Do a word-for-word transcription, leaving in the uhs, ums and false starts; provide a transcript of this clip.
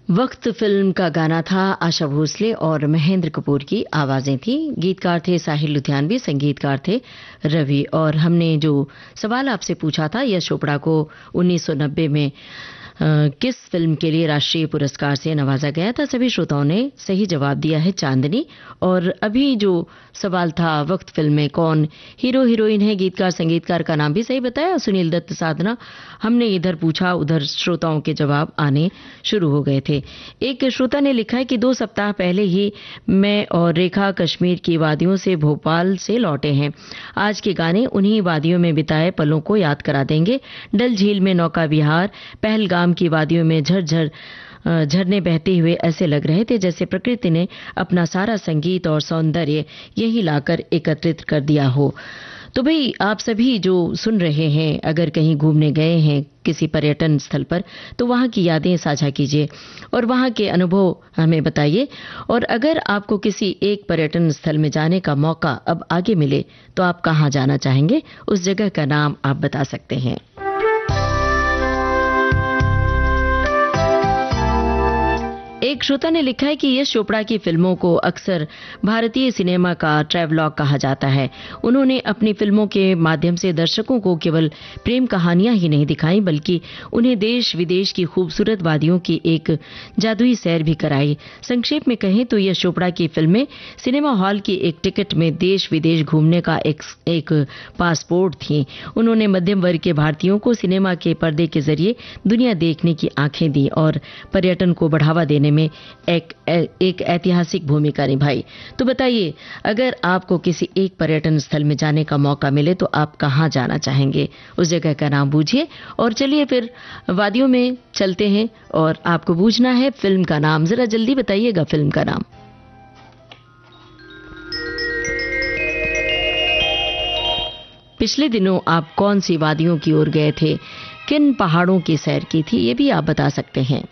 वक्त फिल्म का गाना था। आशा भोसले और महेंद्र कपूर की आवाजें थी। गीतकार थे साहिल लुधियानवी, संगीतकार थे रवि। और हमने जो सवाल आपसे पूछा था, यश चोपड़ा को उन्नीस सौ नब्बे में आ, किस फिल्म के लिए राष्ट्रीय पुरस्कार से नवाजा गया था, सभी श्रोताओं ने सही जवाब दिया है, चांदनी। और अभी जो सवाल था, वक्त फिल्म में कौन हीरो हीरोइन है, गीतकार संगीतकार का नाम भी सही बताया, सुनील दत्त साधना। हमने इधर पूछा, उधर श्रोताओं के जवाब आने शुरू हो गए थे। एक श्रोता ने लिखा है कि दो सप्ताह पहले ही मैं और रेखा कश्मीर की वादियों से भोपाल से लौटे हैं। आज के गाने उन्हीं वादियों में बिताए पलों को याद करा देंगे। डल झील में नौका विहार, पहलगाम की वादियों में झरझर झरने बहते हुए ऐसे लग रहे थे जैसे प्रकृति ने अपना सारा संगीत और सौंदर्य यही लाकर एकत्रित कर दिया हो। तो भाई, आप सभी जो सुन रहे हैं, अगर कहीं घूमने गए हैं किसी पर्यटन स्थल पर, तो वहां की यादें साझा कीजिए और वहां के अनुभव हमें बताइए। और अगर आपको किसी एक पर्यटन स्थल में जाने का मौका अब आगे मिले, तो आप कहां जाना चाहेंगे, उस जगह का नाम आप बता सकते हैं। एक श्रोता ने लिखा है कि यश चोपड़ा की फिल्मों को अक्सर भारतीय सिनेमा का ट्रैवलॉग कहा जाता है। उन्होंने अपनी फिल्मों के माध्यम से दर्शकों को केवल प्रेम कहानियां ही नहीं दिखाई, बल्कि उन्हें देश विदेश की खूबसूरत वादियों की एक जादुई सैर भी कराई। संक्षेप में कहें तो यश चोपड़ा की फिल्में सिनेमा हॉल की एक टिकट में देश विदेश घूमने का एक, एक पासपोर्ट थी। उन्होंने मध्यम वर्ग के भारतीयों को सिनेमा के पर्दे के जरिए दुनिया देखने की आंखें दी और पर्यटन को बढ़ावा देने में एक एक ऐतिहासिक भूमिका निभाई। तो बताइए, अगर आपको किसी एक पर्यटन स्थल में जाने का मौका मिले तो आप कहां जाना चाहेंगे, उस जगह का नाम बूझिए। और चलिए फिर वादियों में चलते हैं और आपको बूझना है फिल्म का नाम। जरा जल्दी बताइएगा फिल्म का नाम। पिछले दिनों आप कौन सी वादियों की ओर गए थे, किन पहाड़ों की सैर की थी, ये भी आप बता सकते हैं।